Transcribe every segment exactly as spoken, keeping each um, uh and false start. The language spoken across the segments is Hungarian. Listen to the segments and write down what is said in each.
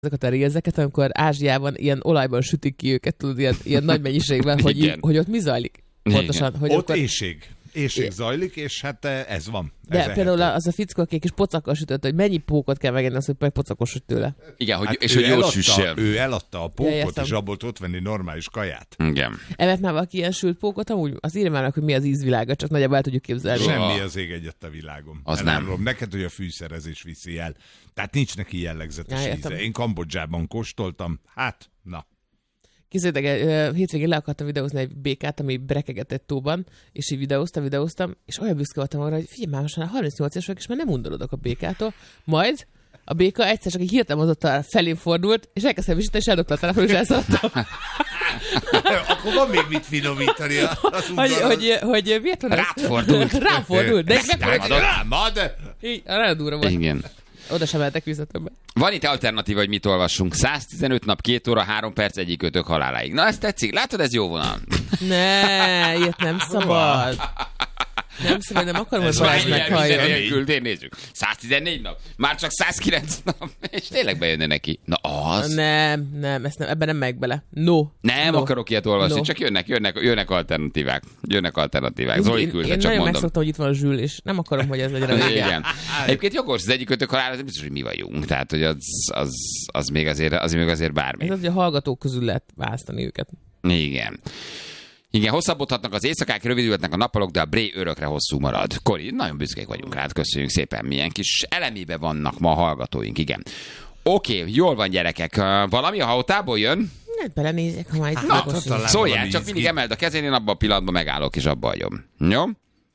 ezeket a rézeket, amikor Ázsiában ilyen olajban sütik ki őket, tudod, ilyen, ilyen nagy mennyiségben, hogy, így, hogy ott mi zajlik. Pontosan, hogy ott akkor... éjség. Éjség zajlik, és hát ez van. De ez például ehető. az a fickó, aki egy kis pocakkal sütött, hogy mennyi pókot kell megenni, az, hogy pocakosod tőle. Igen, hogy, Hát és hogy jól eladta, süssél. ő eladta a pókot, Ja, és abból tudott venni normális kaját. Igen. Evet már valaki ilyen sült pókot, amúgy az írja már meg, hogy mi az ízvilága, csak nagyjából el tudjuk képzelni. Semmi az ég egyet a világon. Az Elárulom nem. neked, hogy a fűszerezés viszi el. Tehát nincs neki jellegzetes Ja, íze. Én Kambodzsában kóstoltam, hát, na. Képzeljétek, hétvégén le akartam videózni egy békát, ami brekegett egy tóban, és így videóztam, videóztam, és olyan büszke voltam arra, hogy figyelj már, most már harmincnyolc éves vagyok, és már nem undorodok a békától. Majd a béka egyszer csak egy hirtelen mozottan felém fordult, és elkezdtem visítani, és eldokta a telefon, és elszaladtam. Akkor van még mit finomítani. hogy, hogy, hogy miért van ez? Ráfordult. Ráfordult. De Támadott. Támad. így, arra durva volt. Igen. Oda sem mehetek vissza többet. Van itt alternatíva, hogy mit olvassunk. száztizenöt nap, két óra, három perc, egyik ötök haláláig. Na, ezt tetszik? Látod, ez jó vonal. Ne, ilyet nem szabad. Nem szabad, nem akarom, hogy Balázs meghalljon. Küldén nézzük. száztizennégy nap. Már csak százkilenc nap. És tényleg bejönne neki. Na az. Nem, nem, ezt nem, ebben nem meg bele. No. Nem no. akarok ilyet olvasni, No. csak jönnek, jönnek, jönnek alternatívák. Jönnek alternatívák. Zoli Én, küldte, én csak nagyon mondom. megszoktam, hogy itt van a Zsül, és nem akarom, hogy ez legyen a vége. Igen. Egyébként jogos, az egyik ötök halál, az biztos, hogy mi vagyunk. Tehát, hogy az, az, az, még, azért, az még azért bármi. Ez az, hogy a hallgatók közül lehet választani őket. Igen. Igen, hosszabbodhatnak az éjszakák, rövidülhetnek a nappalok, de a bré örökre hosszú marad. Kori, nagyon büszkék vagyunk rád, köszönjük szépen, milyen kis elemébe vannak ma a hallgatóink, igen. Oké, okay, jól van gyerekek, valami a hautából jön? Hát belenézek, ha már itt Na, fogos. talán Szóljál, valami csak izgi. mindig emeld a kezén, én abban a pillanatban megállok, és abba hagyom. Jó?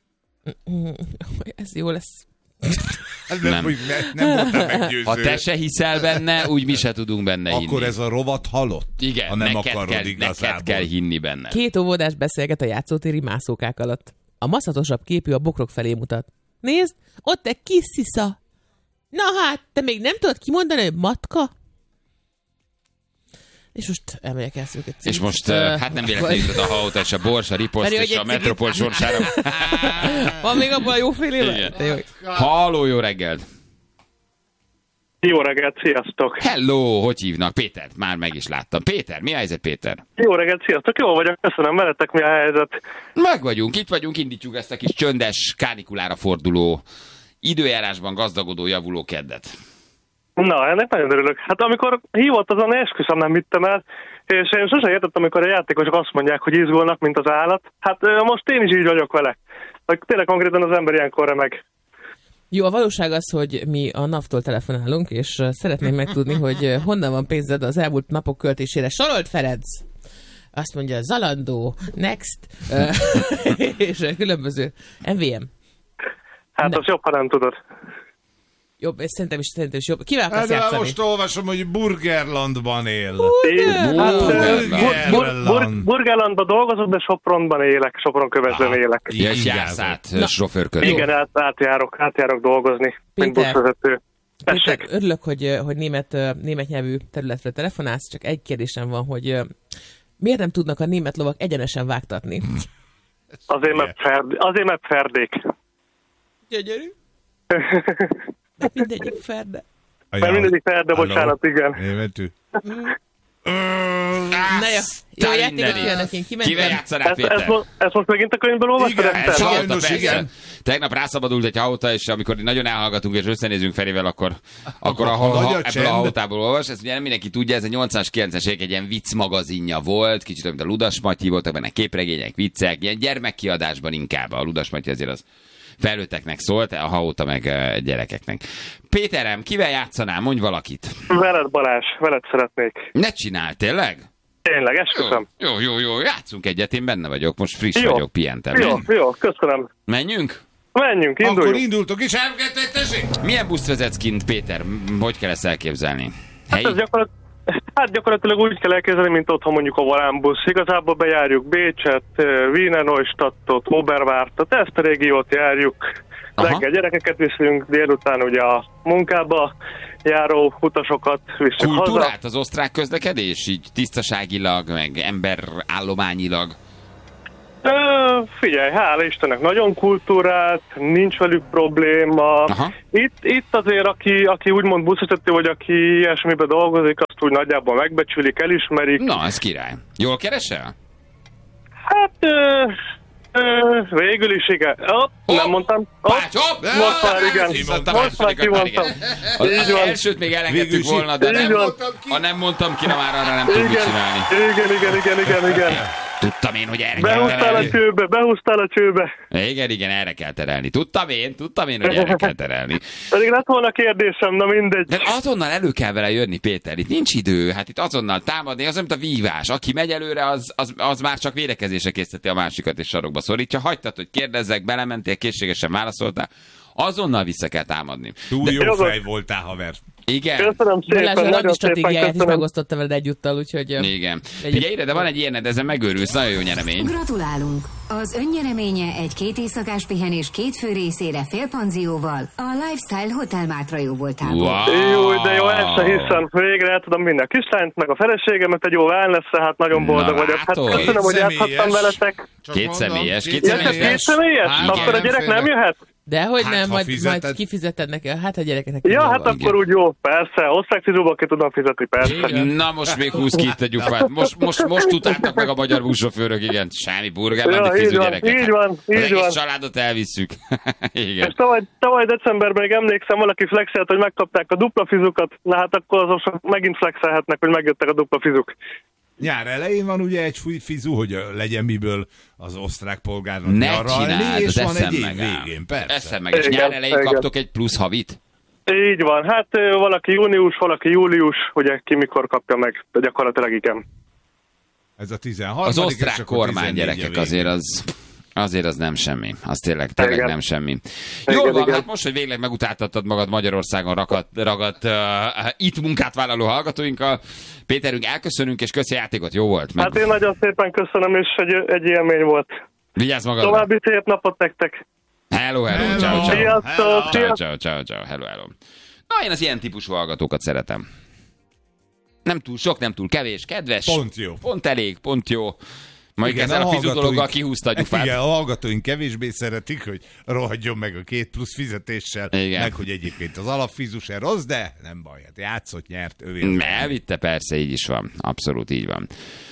Ez jó lesz. Ez nem, Nem. nem. nem voltál meggyőző. Ha te se hiszel benne, úgy mi se tudunk benne hinni. Akkor ez a rovat halott, Igen, ha nem neked, akarod kell, igazából. neked kell hinni benne. Két óvodás beszélget a játszótéri mászókák alatt. A maszatosabb képű a bokrok felé mutat. Nézd, ott egy kis szisza. Na hát, te még nem tudod kimondani, hogy matka? És most elmegyek el őket. És most, uh, hát nem véletlenül jutott a haóta, és a bors, a riposzt, Pedig, és hogy a egy metropol cigit- sorsára. Van még abban a jó fél éve? Igen. De jó. Halló, jó reggelt! Jó reggelt, sziasztok! Hello, hogy hívnak? Péter, már meg is láttam. Péter, mi a helyzet, Péter? Jó reggelt, sziasztok! Jó vagyok, köszönöm, veletek mi a helyzet? Meg vagyunk, itt vagyunk, indítjuk ezt a kis csöndes, kánikulára forduló, időjárásban gazdagodó, javuló keddet. Na, ennek nagyon örülök. Hát amikor hívott azon, esküszöm nem vittem el, és én sosem értettem, amikor a játékosok azt mondják, hogy izgulnak, mint az állat. Hát ö, most én is így vagyok vele. Hogy tényleg konkrétan az ember ilyenkor remeg. Jó, a valóság az, hogy mi a NAV-tól telefonálunk, és uh, szeretnénk megtudni, hogy uh, honnan van pénzed az elmúlt napok költésére. Sorolt Ferenc! Azt mondja, Zalandó, Next, uh, és uh, különböző em vé em. Hát Ne. az jobb, ha nem tudod. Jobb, és szerintem is, szerintem is jobb. Kivel akarsz Hát, de játszani? most olvasom, hogy Burgerlandban él. Én, hát, ö, Burgerland. Bur- Bur- Bur- Burgerlandban dolgozok, de Sopronban élek, Sopron kövesden élek. Ja, és Így jársz át Na. sofőr körül. Igen, át, átjárok, átjárok dolgozni, mint Péter. buszvezető. Péter, Tessék. örülök, hogy, uh, hogy német, uh, német nyelvű területre telefonálsz, csak egy kérdésem van, hogy uh, miért nem tudnak a német lovak egyenesen vágtatni? Azért, mert, ferd, azért, mert ferdék. Gyönyörű. Mindegyik ferde. Mert mindegyik ferde, bocsánat, igen. Németű. Na jó, jó Tá, játékot mindeni. kívánok, én Kivel kimentem. játszanál, Ezt, ezt, Péter? mo- ezt most megint a könyvből olvastad? Igen, Eszter? sajnos, Hallottam, persze. igen. Tegnap rászabadult egy hauta, és amikor nagyon elhallgatunk és összenézünk Ferivel, akkor, akkor a, ha ha, nagy a ebből csend. a hautából olvas. Ezt ugye nem mindenki tudja, ez a nyolcvanas, kilencvenes évek egy ilyen vicc magazinja volt, kicsit mint a Ludas Matyi, voltak benne képregények, viccek, ilyen gyermekkiadásban inkább. A Ludas Matyi azért az felnőtteknek szólt, a hauta meg eh, gyerekeknek. Péterem, kivel játszanál? Mondj valakit. Veled, Balázs, veled szeretnék. Ne csinál, tényleg? Tényleg, Jó, esküszöm. jó, jó, jó, játszunk egyet, én benne vagyok, most friss Jó. vagyok, pihentem. Jó, jó, köszönöm. Menjünk? Menjünk, Akkor induljunk. indultok is, elkezdetessék? Milyen buszt vezetsz kint, Péter? M- Hogy kell ezt elképzelni? Hát, Helyi? ez gyakorlat, hát gyakorlatilag úgy kell elképzelni, mint otthon mondjuk a volánbusz. Igazából bejárjuk Bécset, Wiener Neustadtot, Oberwártot, ezt a régiót járjuk. Aha. Reggel gyerekeket viszünk, délután ugye a munkába járó utasokat viszünk haza. Kultúrát az osztrák közlekedés? Így tisztaságilag, meg emberállományilag? Ö, figyelj, hála Istennek, nagyon kultúrált, nincs velük probléma. Itt, itt azért, aki, aki úgymond buszvezető, vagy aki ilyesmiben dolgozik, azt úgy nagyjából megbecsülik, elismerik. Na, ez király. Jól keresel? Hát... Ö, ö, végül is igen. Hopp, oh, nem mondtam. Hopp, hopp, most már igen. Most már kimondtam. Az elsőt még elengedtük volna, de nem, ha nem mondtam ki, már arra nem tudjuk mit csinálni. Igen, igen, igen, igen, igen. Tudtam én, hogy erre behúztál kell terelni. Behúztál a csőbe, behúztál a csőbe. Igen, igen, erre kell terelni. Tudtam én, tudtam én, hogy erre kell terelni. Pedig lett volna kérdésem, na mindegy. De azonnal elő kell vele jönni, Péter. Itt nincs idő, hát itt azonnal támadni, az mint a vívás. Aki megy előre, az, az, az már csak védekezésre készíteti a másikat és sarokba szorítja. Hagytad, hogy kérdezzek, belementél, készségesen válaszoltál. Azonnal vissza kell támadni. Túl de jó fej voltál, haver. Igen. Köszönöm szépen, Balázs, a nagyon stratégiáját szépen is megosztotta veled egyúttal, úgyhogy... Igen. Figyelj ide, de van egy ilyened, ezen megőrülsz, nagyon jó nyeremény. Gratulálunk! Az önnyereménye egy két éjszakás pihenés két fő részére félpanzióval a Lifestyle Hotel Mátra voltából. Wow. Jó, de jó, ezt se hiszem. Végre el tudom vinni a kislányt, meg a feleségemet, egy jó wellness-re, hát nagyon boldog Na, vagyok. Hát látod? köszönöm, hogy játszhattam veletek. Két személyes, két Ja, személyes. két személyes? Hát, akkor a gyerek nem jöhet? Dehogy Hát, nem, ha majd, fizeted. majd kifizeted neki, hát a gyerekeknek. Ja, hát van. akkor úgy jó, persze. Osztályfizóba ki tudom fizetni, persze. Igen. Na most még húsz ki itt a gyufát. Most, most, most tudtátok meg a magyar buszsofőrök, igen. Semmi burger, Ja, nem így fizű van, gyerekek. így van, Az így egész van. családot elvisszük. Igen. És tavaly, tavaly decemberben még emlékszem, valaki flexelt, hogy megkapták a dupla fizukat, na hát akkor azok megint flexelhetnek, hogy megjöttek a dupla fizuk. Nyár elején van ugye egy fizu, hogy legyen miből az osztrák polgárnak Ne nyaralni, csináld, és az van egy eszem év megáll. végén, persze. Eszem meg, és Igen, nyár elején igen. kaptok egy plusz havit? Így van, hát ö, valaki június, valaki július, ugye ki mikor kapja meg, de gyakorlatilag igen. Ez a tizenharmadik Az osztrák kormány gyerekek azért az... Azért az nem semmi. Az tényleg, tényleg Igen. nem semmi. Igen, Jól van, igen. hát most, hogy végleg megutáltattad magad Magyarországon ragadt, ragadt uh, itt munkát vállaló hallgatóinkkal, Péterünk, elköszönünk, és köszi a játékot, jó volt? Meg... Hát én nagyon szépen köszönöm, és egy, egy élmény volt. Vigyázz magadra! További szép napot nektek! Hello, hello, Hello. ciao, ciao. Sziasztok! Ciao, Sziasztok! ciao, ciao, ciao, hello, hello. Na, én az ilyen típusú hallgatókat szeretem. Nem túl sok, nem túl kevés, kedves. Pont jó. Pont elég, pont jó. Majd Igen, ezzel a, a fizu hallgatóink- dologgal kihúzta a gyufát. Igen, a hallgatóink kevésbé szeretik, hogy rohadjon meg a két plusz fizetéssel, Igen. meg hogy egyébként az alapfizu se rossz, de nem baj, hát játszott, nyert, övé. Elvitte, persze, így is van. Abszolút így van.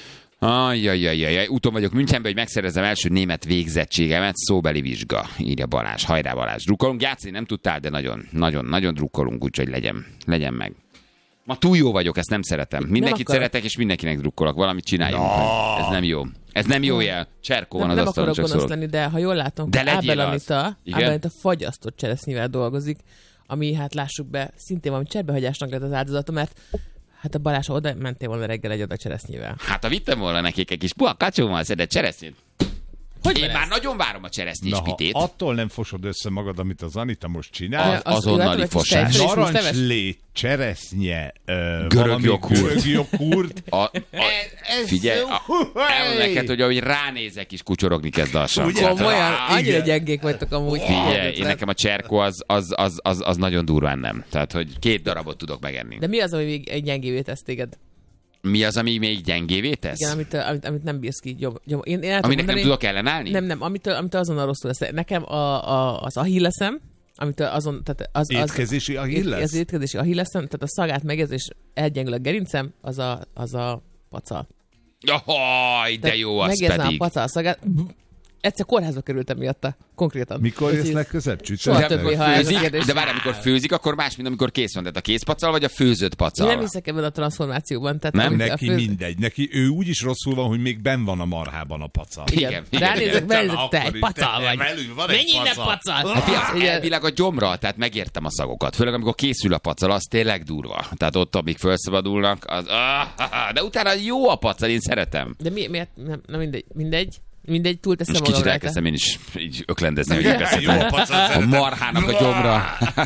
Ajjajajajaj, úton vagyok Münchenbe, hogy megszerezzem első német végzettségemet, szóbeli vizsga, írja Balázs. Hajrá Balázs, drukkolunk, játszani nem tudtál, de nagyon, nagyon, nagyon drukkolunk, úgyhogy legyen, legyen meg. Ma túl jó vagyok, ezt nem szeretem. Mindenkit akarok. szeretek, és mindenkinek drukkolok. Valamit csináljunk. No. Ez nem jó. Ez nem jó jel. Cserkó van Nem, az nem asztalon, akarok csak gonosz szólok. lenni, de ha jól látom, De akkor legyél Ábel az. Anita, Igen? Ábel Anita fagyasztott cseresznyével dolgozik, ami hát lássuk be, szintén valami cserbehagyásnak lett az áldozata, mert hát a Balázs oda mentél volna reggel egy adag cseresznyével. Hát ha vittem volna nekik egy kis puha kacsóval szedett cseresznyét. Hogy Én van már ez? nagyon várom a cseresznyés Na, ha pitét. attól nem fosod össze magad, amit az Anita most csinál, Az- Az- azonnali látom, egy kis fosás. tejföl és húsz leves? narancslé, cseresznye, ö, Görög valami joghurt. görög joghurt. A, a, figyelj, a, elmondom neked, hogy ahogy ránézek is kucsorogni kezd a sam. Ugye? Komolyan, annyira Igen. gyengék vagytok amúgy. Figyelj, én nekem a cserkó az, az, az, az, az nagyon durván nem. Tehát, hogy két darabot tudok megenni. De mi az, ami még egy gyengévé tesz téged? Mi az, ami még gyengévé tesz? Igen, amit, amit, amit nem bírsz ki. Gyom, gyom. Én, én el tudom Aminek nem mondani- tudok ellenállni? Nem, nem, amitől, amitől azonnal rosszul lesz. Nekem a, a, az ahilleszem, amitől azon, tehát az, az, Étkezési ahilles? Ez étkezési ahilleszem, tehát a szagát megez, és elgyengül a gerincem, az a, az a pacal. Jaj, de Tehát jó, az megérzem pedig. a pacal szagát. Egyszer kórházba kerültem miatta, konkrétan. Mikor jössz Úgyhogy- legközebb? Soha Csütörtök? többé, amikor ha ez a főzik, kérdés. de várj, amikor főzik, akkor más, mint amikor kész van. Tehát a készpacal, vagy a főzött Én pacal? nem hiszek ebben a transformációban. Tehát Nem? amit a Neki fő- mindegy. Neki ő úgy is rosszul van, hogy még benn van a marhában a pacal. Igen. Igen, igen, Ránézek, igen. benézek, te Akkor egy itt pacal te- vagy. velünk van egy Menj innen, pacal. pacal! Hát figyelj, Igen. elvileg a gyomra, tehát megértem a szagokat. Főleg amikor készül a pacal, az tényleg durva. Tehát ott, amíg felszabadulnak, az... Ah, de utána jó a pacal, én szeretem. De mi, miért? Nem, nem mindegy. Mindegy. Mindegy, túlteszem Most magam kicsit rajta. elkezdtem én is így öklendezni, hogy Jó elkezdtem. a pacal, A szeretem. marhának a gyomra.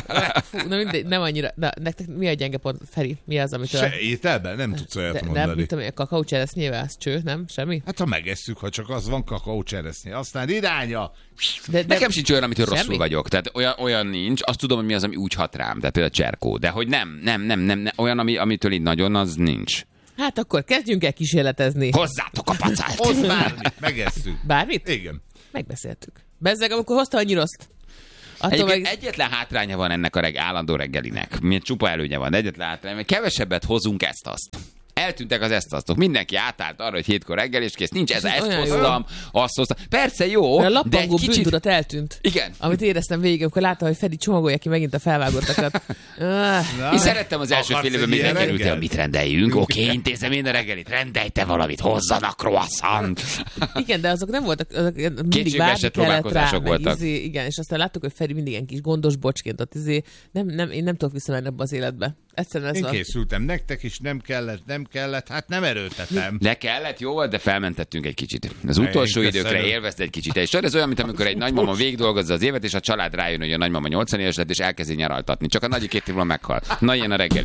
Fú, na mindegy, nem annyira. Na, nektek mi a gyenge pont, Feri? Mi az, amitől... Se ételben nem tudsz olyat de, nem, mondani. mit tudom, én, a kakaó cseresznyével, az cső, nem? Semmi? Hát ha megesszük, ha csak az van, kakaó cseresznye. Aztán iránya. De, de, Nekem sincs olyan, amitől Semmi? rosszul vagyok. Tehát olyan, olyan nincs. Azt tudom, hogy mi az, ami úgy hat rám. Tehát például a cserkó. De hogy nem, nem, nem, nem, nem. Olyan, ami, amitől így nagyon, az nincs. Hát akkor kezdjünk el kísérletezni. Hozzátok a pacát! Hozz bármit, megesszük. Bármit? Igen. Megbeszéltük. Bezzeg, amikor hozta a nyiroszt. Meg... Egyetlen hátránya van ennek a reg- állandó reggelinek. Milyen csupa előnye van, de egyetlen hátránya, mert kevesebbet hozunk ezt-azt. Eltűntek az ezt-aztok. Mindenki átállt arra, hogy hétkor reggel, és kész. Nincs ez, ezt hoztam, azt hoztam. Persze jó, a lappangó de egy kicsit... bűntudat eltűnt. Igen. Amit éreztem végig, amikor láttam, hogy Fedi csomagolja ki megint a felvágottakat. Én szerettem az első fél évben, még megkerült, hogy mit rendeljünk. Oké, okay, intézem én a reggelit. Rendelj te valamit, hozzanak croissant. Igen, de azok nem voltak, azok mindig várni kellett rá, voltak. Izé, igen, és aztán láttuk, hogy Fedi mindig ilyen kis gondos bocsként ott izé. Nem, nem, én nem tudok visszamenni abba az életbe. Egyszerűen ez én van. Készültem, nektek is nem kellett, nem kellett, hát nem erőltetem. De kellett, jó volt, de felmentettünk egy kicsit. Az utolsó időkre élvezd egy kicsit. És ez olyan, mint amikor egy nagymama végigdolgozza az évet, és a család rájön, hogy a nagymama nyolcvan éves lett, és elkezdi nyaraltatni. Csak a nagyi két év múlva meghal. Na, ilyen a reggeli.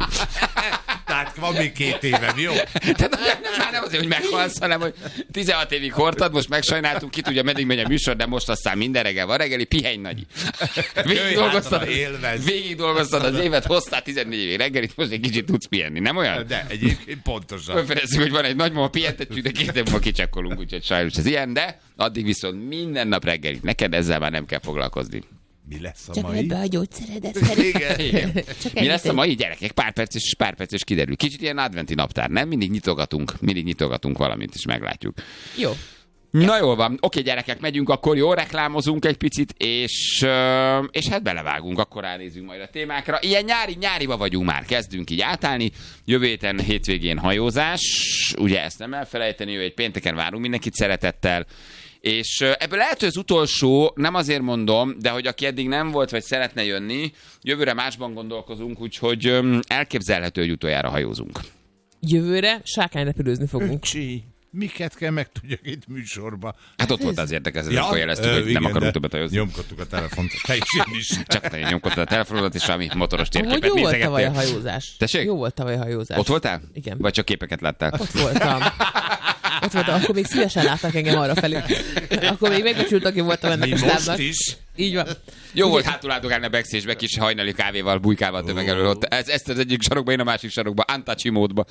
Tehát van még két évem, jó? Tehát nem, nem, már nem azért, hogy meghalsz, hanem hogy tizenhat évig hordtad, most megsajnáltunk, ki tudja, meddig megy a műsor, de most aztán minden reggel van reggeli, pihenj nagyi. Végig dolgoztad, végig dolgoztad az évet, hoztál tizennégy évig reggelit, most egy kicsit tudsz pihenni, nem olyan? De egyébként pontosan. Felfedezzük, hogy van egy nagymama, pihentetjük, de két év múlva kicsekkolunk, úgyhogy sajnos ez ilyen, de addig viszont minden nap reggelit. Neked ezzel már nem kell foglalkozni. Mi lesz a Csak mai? Csak be a gyógyszeredet. Igen. Igen. Mi lesz a mai, gyerekek? Pár perc és pár perc és kiderül. Kicsit ilyen adventi naptár, nem? Mindig nyitogatunk, mindig nyitogatunk valamit, és meglátjuk. Jó. Na jól van. Oké, gyerekek, megyünk, akkor jó, reklámozunk egy picit, és, és hát belevágunk, akkor ránézünk majd a témákra. Ilyen nyári, nyáriba vagyunk már, kezdünk így átállni. Jövő héten hétvégén hajózás, ugye ezt nem elfelejteni, hogy egy pénteken várunk mindenkit szeretettel. És ebből lehet, hogy az utolsó, nem azért mondom, de hogy aki eddig nem volt, vagy szeretne jönni, jövőre másban gondolkozunk, úgyhogy elképzelhető, hogy utoljára hajózunk. Jövőre sákányrepülőzni fogunk. Öcsi, miket kell megtudjak itt műsorba? Hát ott volt az érdekes, ja, amikor jeleztük, hogy igen, nem akarunk többet hajózni. Nyomkodtuk a telefont, te is, én is. Csak te nyomkodtad a telefonodat, és valami motoros térképet nézegettél. Jó nézegettél. volt tavaly a hajózás. Tessék? Jó volt tavaly a hajózás. Ott voltál? Igen. Vagy csak képeket láttál? Ott voltam. Ott voltam, akkor még szívesen láttak engem arra felé. Akkor még megbecsült, aki voltam ennek a stábnak. is. Így van. Jó volt hátul áldogálni a backstage-be kis hajnali kávéval, bujkával tömeg elől. Ott. Ez, ezt az egyik sarokba, én a másik sarokba, untouchy módba.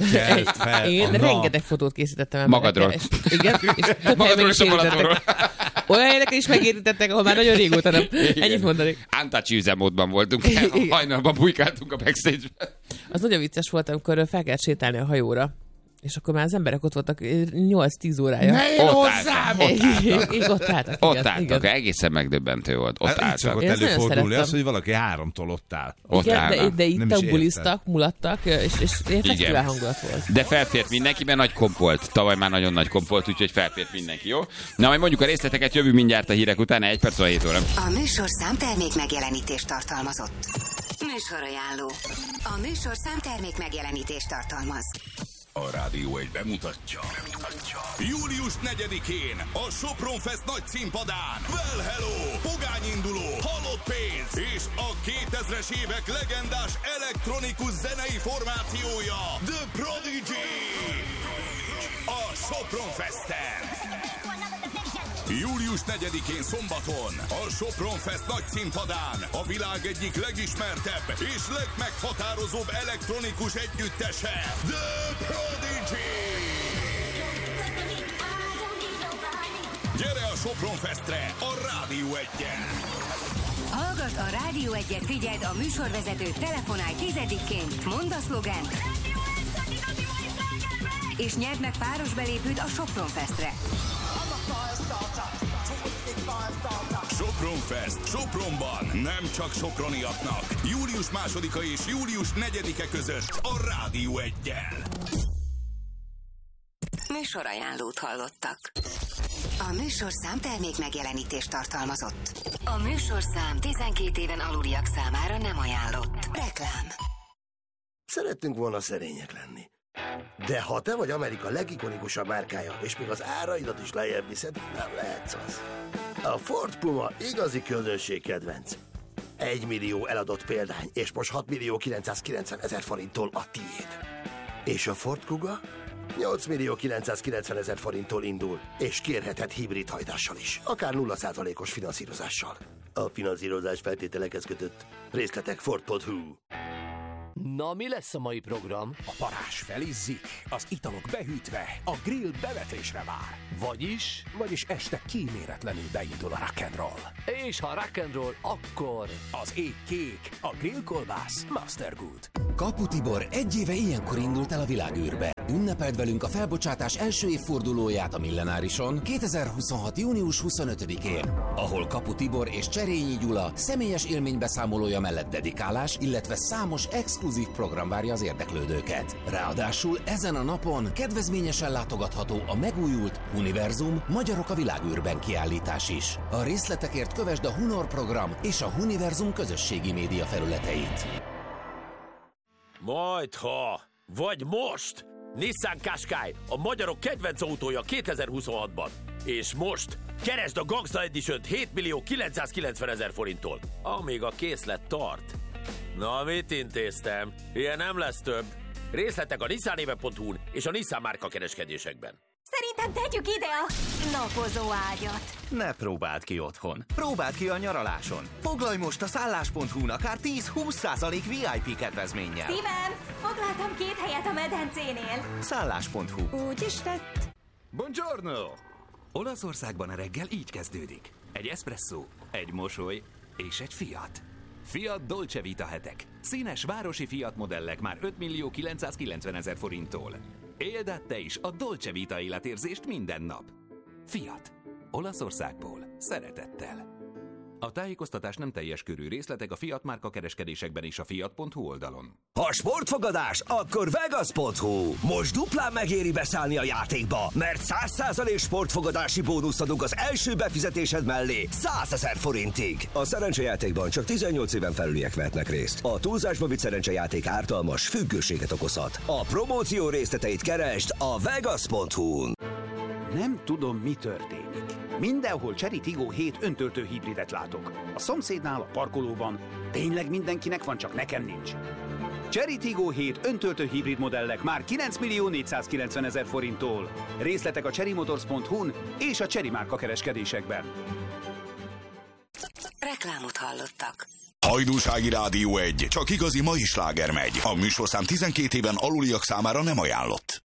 Én rengeteg fotót készítettem emberekkel. Magadról. És, igen. És Magadról és a Balatonról. Olyan helyeken is megérítettek, ahol már nagyon régóta nem. Ennyit mondanék. Untouchy üzemmódban voltunk. Hajnalban bujkáltunk a backstage-be. Az nagyon vicces volt, amikor fel kellett sétálni a hajóra. És akkor már az emberek ott voltak nyolc-tíz órája. Ne én hozzám! Ott álltak. Ott álltak, ott álltak. Igen. Egészen megdöbbentő volt. Ott hát álltak. Így szokott előfordulni az, hogy valaki háromtól ott áll. Ott igen, de, de itt tambuliztak, mulattak, és, és fesztivál hangulat volt. De felfért mindenki, mert nagy komp volt. Tavaly már nagyon nagy komp volt, úgyhogy felfért mindenki, jó? Na, majd mondjuk a részleteket, jövő mindjárt a hírek után, egy perc vagy hét óra. A műsor számtermék megjelenítést tartalmazott. Műsorajánló. A műsor számtermék megjelenítést tartalmaz. A Rádió egy bemutatja. bemutatja. július negyedikén a Sopron Fest nagy színpadán Well Hello, pogányinduló, halott pénz és a kétezres évek legendás elektronikus zenei formációja The Prodigy. A Sopron Festen. július negyedikén szombaton a Sopron Fest nagy színpadán a világ egyik legismertebb és legmeghatározóbb elektronikus együttese The Prodigy. Gyere a Sopron Festre a Rádió egyen! Hallgass a Rádió egyet, figyeld a műsorvezető, telefonálj tizedikként, mondd a szlogent, és nyerd meg páros belépőt a Sopron Festre. Sopron Fest, Sopronban, nem csak soproniaknak. július másodika és július negyedike között a Rádió egyen. Műsorajánlót hallottak. A műsorszám termék megjelenítést tartalmazott. A műsorszám tizenkét éven aluliak számára nem ajánlott. Reklám. Szerettünk volna szerények lenni. De ha te vagy Amerika legikonikusabb márkája, és még az áraidat is lejjebb viszed, nem lehetsz az. A Ford Puma igazi közönségkedvenc. Egy millió eladott példány, és most hat millió kilencszázkilencven ezer forinttól a tiéd. És a Ford Kuga? nyolc millió kilencszázkilencven ezer forinttól indul, és kérheted hibrid hajtással is, akár nulla százalékos finanszírozással. A finanszírozás feltételekhez kötött. Részletek Ford pont hu. Na, mi lesz a mai program? A parázs felizzik, az italok behűtve, a grill bevetésre vár. Vagyis? Vagyis este kíméletlenül beindul a rock'n'roll. És ha rock'n'roll, akkor... Az ég kék, a grillkolbász Master Good. Kapu Tibor egy éve ilyenkor indult el a világűrbe. Ünnepeld velünk a felbocsátás első évfordulóját a Millenárison kétezer-huszonhat. június huszonötödikén, ahol Kapu Tibor és Cserényi Gyula személyes élménybeszámolója mellett dedikálás, illetve számos exkluzív program várja az érdeklődőket. Ráadásul ezen a napon kedvezményesen látogatható a megújult Univerzum Magyarok a világűrben kiállítás is. A részletekért kövesd a Hunor program és a Univerzum közösségi média felületeit. Majdha, vagy most! Nissan Qashqai, a magyarok kedvenc autója kétezer-huszonhatban. És most keresd a Gangsta Edition-t hét millió kilencszázkilencvenezer forinttól, amíg a készlet tart. Na, mit intéztem? Ilyen nem lesz több. Részletek a nissanéve pont hu-n és a Nissan márka kereskedésekben. Szerintem tegyük ide a napozó ágyat. Ne próbáld ki otthon. Próbáld ki a nyaraláson. Foglalj most a szállás pont hu-n akár tíz-húsz százalék vé i pé kedvezménnyel. Szívem, foglaltam két helyet a medencénél. szállás pont hu. Úgy is lett. Buongiorno! Olaszországban a reggel így kezdődik. Egy eszpresszó, egy mosoly és egy Fiat. Fiat Dolce Vita hetek. Színes városi Fiat modellek már öt millió kilencszázkilencvenezer forinttól. Éld át te is a Dolce Vita életérzést minden nap. Fiat. Olaszországból. Szeretettel. A tájékoztatás nem teljes körű, részletek a Fiat márka kereskedésekben és a fiat pont hu oldalon. Ha sportfogadás, akkor Vegas pont hu. Most duplán megéri beszállni a játékba, mert száz százalék sportfogadási bónuszt adunk az első befizetésed mellé százezer forintig. A szerencsejátékban csak tizennyolc éven felüliek vehetnek részt. A túlzásba vitt szerencsejáték ártalmas, függőséget okozhat. A promóció részleteit keresd a Vegas pont hu-n. Nem tudom, mi történik. Mindenhol Chery Tiggo hét öntöltő hibridet látok. A szomszédnál, a parkolóban. Tényleg mindenkinek van, csak nekem nincs. Chery Tiggo hét öntöltő hibrid modellek már kilenc millió négyszázkilencvenezer forinttól. Részletek a chery motors pont hu-n és a Chery márka kereskedésekben. Reklámot hallottak. Hajdúsági Rádió egy. Csak igazi mai sláger megy. A műsorszám tizenkét éven aluliak számára nem ajánlott.